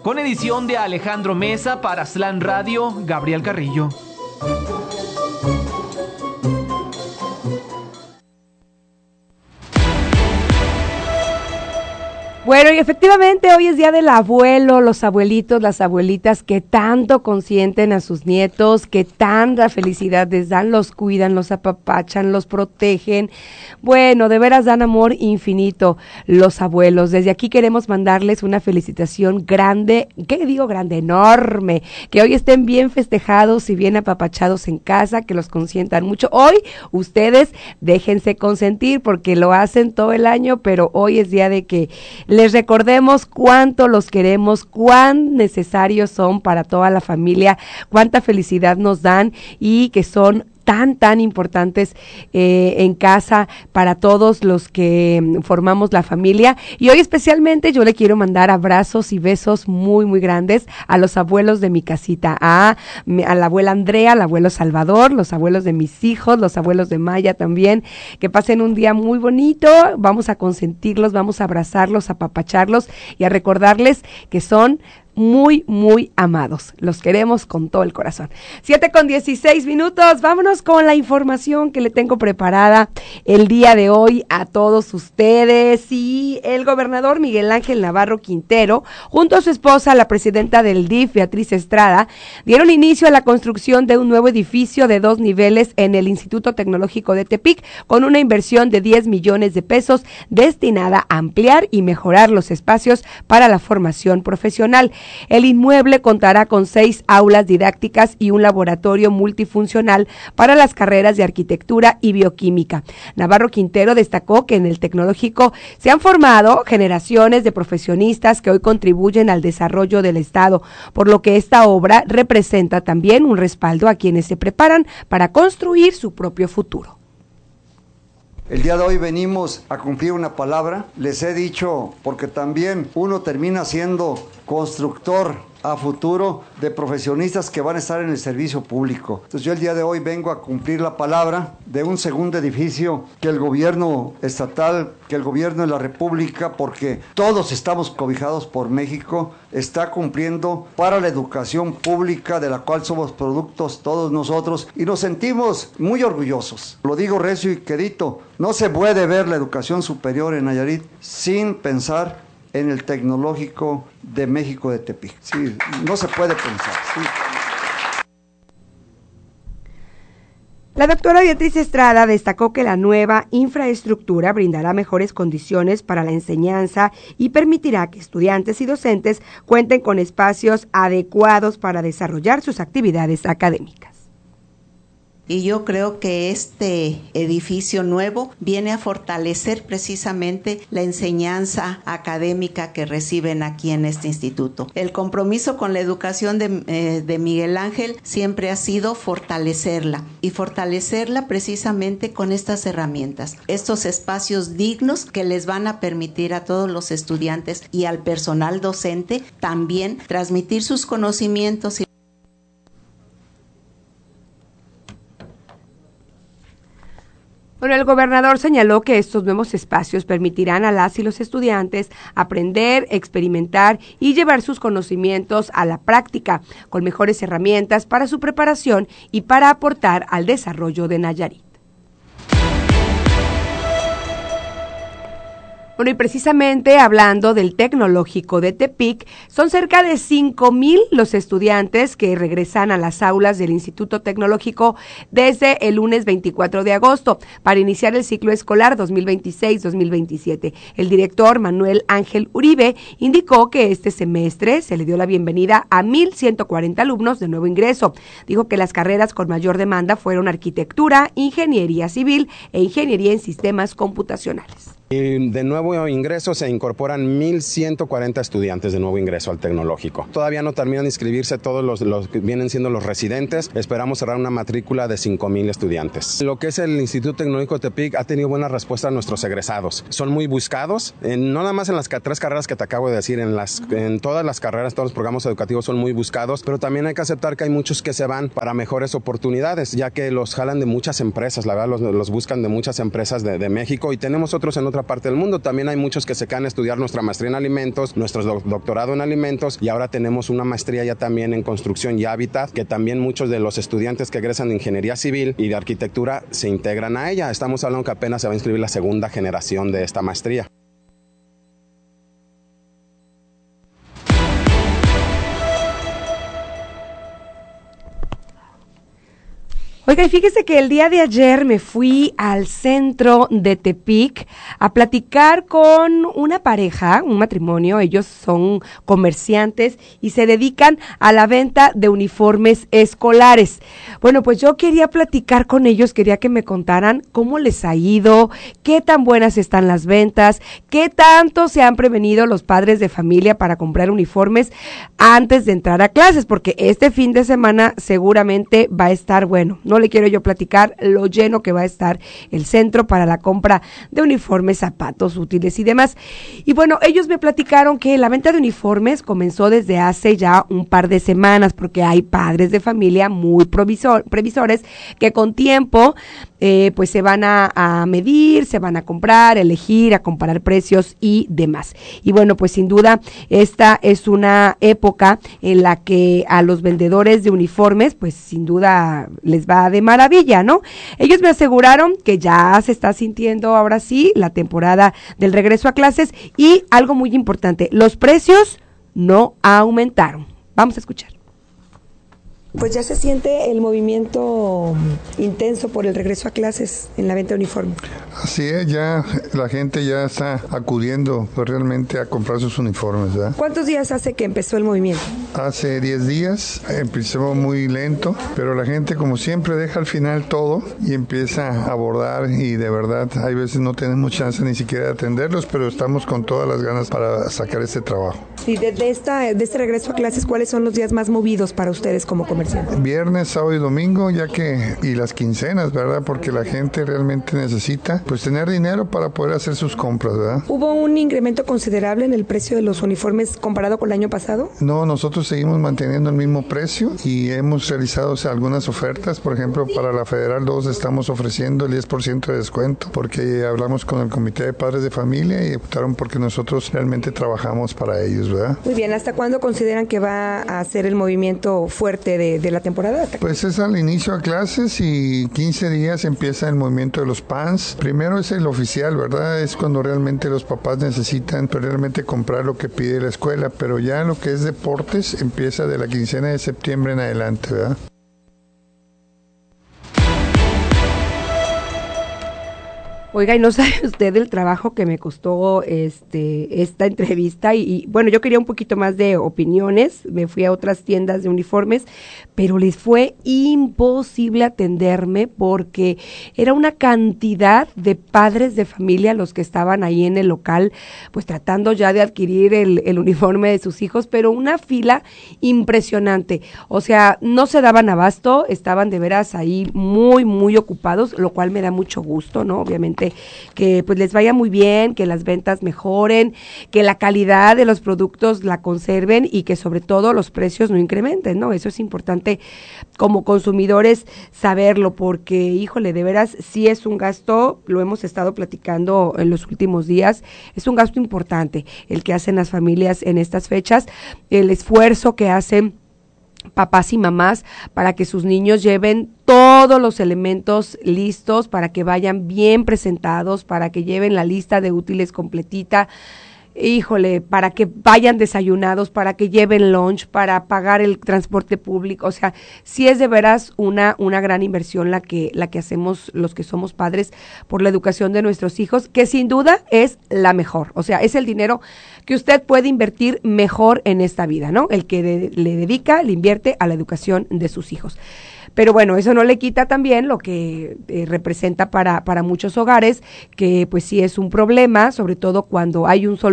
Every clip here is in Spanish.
con edición de Alejandro Mesa para Slam Radio, Gabriel Carrillo. Bueno, y efectivamente hoy es día del abuelo, los abuelitos, las abuelitas que tanto consienten a sus nietos, que tanta felicidad les dan, los cuidan, los apapachan, los protegen. Bueno, de veras dan amor infinito los abuelos. Desde aquí queremos mandarles una felicitación grande, ¿qué digo grande? Enorme, que hoy estén bien festejados y bien apapachados en casa, que los consientan mucho. Hoy ustedes déjense consentir porque lo hacen todo el año, pero hoy es día de que les recordemos cuánto los queremos, cuán necesarios son para toda la familia, cuánta felicidad nos dan y que son tan importantes en casa para todos los que formamos la familia. Y hoy especialmente yo le quiero mandar abrazos y besos muy grandes a los abuelos de mi casita, a la abuela Andrea, al abuelo Salvador, los abuelos de mis hijos, los abuelos de Maya también, que pasen un día muy bonito. Vamos a consentirlos, vamos a abrazarlos, a apapacharlos y a recordarles que son muy amados. Los queremos con todo el corazón. 7:16. Vámonos con la información que le tengo preparada el día de hoy a todos ustedes. Y el gobernador Miguel Ángel Navarro Quintero, junto a su esposa, la presidenta del DIF, Beatriz Estrada, dieron inicio a la construcción de un nuevo edificio de 2 niveles en el Instituto Tecnológico de Tepic, con una inversión de 10 millones de pesos destinada a ampliar y mejorar los espacios para la formación profesional. El inmueble contará con 6 aulas didácticas y un laboratorio multifuncional para las carreras de arquitectura y bioquímica. Navarro Quintero destacó que en el tecnológico se han formado generaciones de profesionistas que hoy contribuyen al desarrollo del Estado, por lo que esta obra representa también un respaldo a quienes se preparan para construir su propio futuro. El día de hoy venimos a cumplir una palabra. Les he dicho, porque también uno termina siendo constructor a futuro de profesionistas que van a estar en el servicio público. Entonces yo el día de hoy vengo a cumplir la palabra de un segundo edificio que el gobierno estatal, que el gobierno de la República, porque todos estamos cobijados por México, está cumpliendo para la educación pública de la cual somos productos todos nosotros y nos sentimos muy orgullosos. Lo digo recio y quedito, no se puede ver la educación superior en Nayarit sin pensar en el Tecnológico de México de Tepic. Sí, no se puede pensar. Sí. La doctora Beatriz Estrada destacó que la nueva infraestructura brindará mejores condiciones para la enseñanza y permitirá que estudiantes y docentes cuenten con espacios adecuados para desarrollar sus actividades académicas. Y yo creo que este edificio nuevo viene a fortalecer precisamente la enseñanza académica que reciben aquí en este instituto. El compromiso con la educación de Miguel Ángel siempre ha sido fortalecerla y fortalecerla precisamente con estas herramientas, estos espacios dignos que les van a permitir a todos los estudiantes y al personal docente también transmitir sus conocimientos. Bueno, el gobernador señaló que estos nuevos espacios permitirán a las y los estudiantes aprender, experimentar y llevar sus conocimientos a la práctica, con mejores herramientas para su preparación y para aportar al desarrollo de Nayarit. Bueno, y precisamente hablando del Tecnológico de Tepic, son cerca de 5,000 los estudiantes que regresan a las aulas del Instituto Tecnológico desde el lunes 24 de agosto para iniciar el ciclo escolar 2026-2027. El director Manuel Ángel Uribe indicó que este semestre se le dio la bienvenida a 1,140 alumnos de nuevo ingreso. Dijo que las carreras con mayor demanda fueron arquitectura, ingeniería civil e ingeniería en sistemas computacionales. De nuevo ingreso se incorporan 1,140 estudiantes de nuevo ingreso al tecnológico. Todavía no terminan de inscribirse todos los que vienen siendo los residentes. Esperamos cerrar una matrícula de 5,000 estudiantes. Lo que es el Instituto Tecnológico de Tepic ha tenido buena respuesta a nuestros egresados. Son muy buscados, no nada más en las 3 carreras que te acabo de decir, en todas las carreras, todos los programas educativos son muy buscados, pero también hay que aceptar que hay muchos que se van para mejores oportunidades, ya que los jalan de muchas empresas, la verdad los buscan de muchas empresas de México, y tenemos otros en otra otra parte del mundo. También hay muchos que se quedan a estudiar nuestra maestría en alimentos, nuestro doctorado en alimentos, y ahora tenemos una maestría ya también en construcción y hábitat, que también muchos de los estudiantes que egresan de ingeniería civil y de arquitectura se integran a ella. Estamos hablando que apenas se va a inscribir la segunda generación de esta maestría. Oiga, y fíjese que el día de ayer me fui al centro de Tepic a platicar con una pareja, un matrimonio. Ellos son comerciantes y se dedican a la venta de uniformes escolares. Bueno, pues yo quería platicar con ellos, quería que me contaran cómo les ha ido, qué tan buenas están las ventas, qué tanto se han prevenido los padres de familia para comprar uniformes antes de entrar a clases, porque este fin de semana seguramente va a estar bueno. No le quiero yo platicar lo lleno que va a estar el centro para la compra de uniformes, zapatos, útiles y demás. Y bueno, ellos me platicaron que la venta de uniformes comenzó desde hace ya un par de semanas, porque hay padres de familia muy previsores que con tiempo pues se van a medir, se van a comprar, elegir, a comparar precios y demás. Y bueno, pues sin duda esta es una época en la que a los vendedores de uniformes pues sin duda les va de maravilla, ¿no? Ellos me aseguraron que ya se está sintiendo ahora sí la temporada del regreso a clases, y algo muy importante, los precios no aumentaron. Vamos a escuchar. Pues ya se siente el movimiento intenso por el regreso a clases en la venta de uniformes. Así es, ya la gente ya está acudiendo pues, realmente a comprar sus uniformes, ¿verdad? ¿Cuántos días hace que empezó el movimiento? Hace 10 días, empezó muy lento, pero la gente como siempre deja al final todo y empieza a abordar, y de verdad hay veces no tenemos chance ni siquiera de atenderlos, pero estamos con todas las ganas para sacar este trabajo. Y de este regreso a clases, ¿cuáles son los días más movidos para ustedes como comerciantes? Viernes, sábado y domingo, y las quincenas, ¿verdad? Porque la gente realmente necesita pues tener dinero para poder hacer sus compras, ¿verdad? ¿Hubo un incremento considerable en el precio de los uniformes comparado con el año pasado? No, nosotros seguimos manteniendo el mismo precio y hemos realizado algunas ofertas. Por ejemplo, para la Federal 2 estamos ofreciendo el 10% de descuento, porque hablamos con el Comité de Padres de Familia y optaron porque nosotros realmente trabajamos para ellos, ¿verdad? Muy bien, ¿hasta cuándo consideran que va a ser el movimiento fuerte de la temporada? Pues es al inicio de clases y 15 días empieza el movimiento de los PANS. Primero es el oficial, ¿verdad? Es cuando realmente los papás necesitan realmente comprar lo que pide la escuela, pero ya lo que es deportes empieza de la quincena de septiembre en adelante, ¿verdad? Oiga, y no sabe usted el trabajo que me costó esta entrevista y bueno, yo quería un poquito más de opiniones, me fui a otras tiendas de uniformes, pero les fue imposible atenderme porque era una cantidad de padres de familia los que estaban ahí en el local, pues tratando ya de adquirir el uniforme de sus hijos, pero una fila impresionante, o sea, no se daban abasto, estaban de veras ahí muy, muy ocupados, lo cual me da mucho gusto, ¿no? Obviamente que pues les vaya muy bien, que las ventas mejoren, que la calidad de los productos la conserven y que sobre todo los precios no incrementen, ¿no? Eso es importante como consumidores saberlo, porque híjole, de veras sí es un gasto, lo hemos estado platicando en los últimos días, es un gasto importante el que hacen las familias en estas fechas, el esfuerzo que hacen papás y mamás para que sus niños lleven todos los elementos listos, para que vayan bien presentados, para que lleven la lista de útiles completita, híjole, para que vayan desayunados, para que lleven lunch, para pagar el transporte público, o sea, sí es de veras una gran inversión la que hacemos los que somos padres por la educación de nuestros hijos, que sin duda es la mejor, o sea, es el dinero que usted puede invertir mejor en esta vida, ¿no? El que le dedica, le invierte a la educación de sus hijos. Pero bueno, eso no le quita también lo que representa para muchos hogares, que pues sí es un problema, sobre todo cuando hay un solo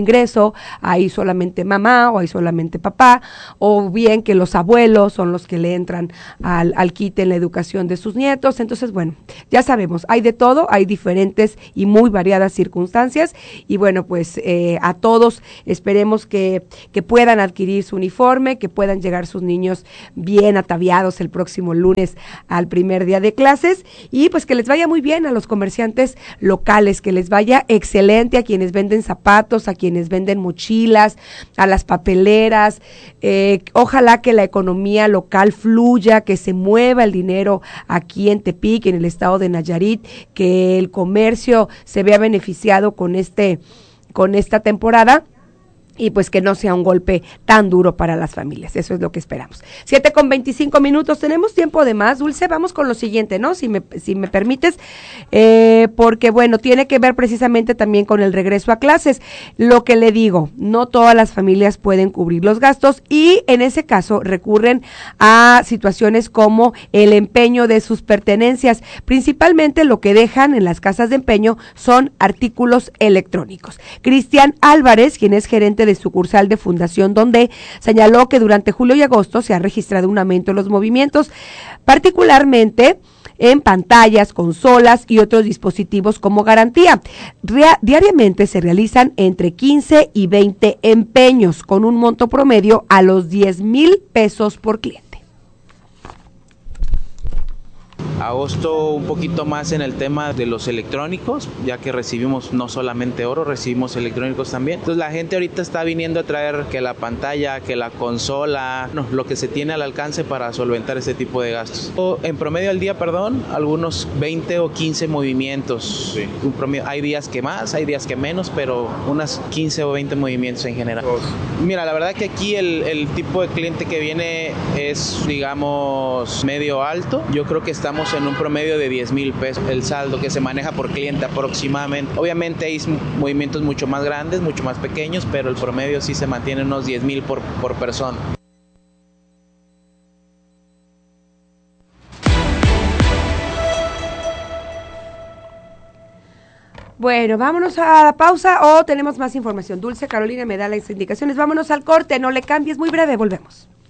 ingreso, hay solamente mamá o hay solamente papá, o bien que los abuelos son los que le entran al quite en la educación de sus nietos. Entonces, bueno, ya sabemos, hay de todo, hay diferentes y muy variadas circunstancias, y bueno, pues a todos esperemos que puedan adquirir su uniforme, que puedan llegar sus niños bien ataviados el próximo lunes al primer día de clases, y pues que les vaya muy bien a los comerciantes locales, que les vaya excelente a quienes venden zapatos, a quienes venden mochilas, a las papeleras. Ojalá que la economía local fluya, que se mueva el dinero aquí en Tepic, en el estado de Nayarit, que el comercio se vea beneficiado con esta temporada, y pues que no sea un golpe tan duro para las familias. Eso es lo que esperamos. 7:25, tenemos tiempo de más, Dulce. Vamos con lo siguiente, ¿no? Si me permites, porque bueno, tiene que ver precisamente también con el regreso a clases. Lo que le digo, no todas las familias pueden cubrir los gastos, y en ese caso recurren a situaciones como el empeño de sus pertenencias. Principalmente lo que dejan en las casas de empeño son artículos electrónicos. Cristian Álvarez, quien es gerente de sucursal de Fundación Donde, señaló que durante julio y agosto se ha registrado un aumento en los movimientos, particularmente en pantallas, consolas y otros dispositivos como garantía. Diariamente se realizan entre 15 y 20 empeños, con un monto promedio a los 10,000 pesos por cliente. Agosto un poquito más en el tema de los electrónicos, ya que recibimos no solamente oro, recibimos electrónicos también. Entonces la gente ahorita está viniendo a traer que la pantalla, que la consola, lo que se tiene al alcance para solventar ese tipo de gastos. En promedio al día, algunos 20 o 15 movimientos. Sí. Un promedio, hay días que más, hay días que menos, pero unas 15 o 20 movimientos en general. Mira, la verdad que aquí el tipo de cliente que viene es, digamos, medio alto. Yo creo que estamos en un promedio de 10,000 pesos el saldo que se maneja por cliente aproximadamente. Obviamente hay movimientos mucho más grandes, mucho más pequeños, pero el promedio sí se mantiene unos 10,000 por persona. Bueno, vámonos a la pausa, o tenemos más información. Dulce Carolina me da las indicaciones. Vámonos al corte, no le cambies, muy breve, volvemos.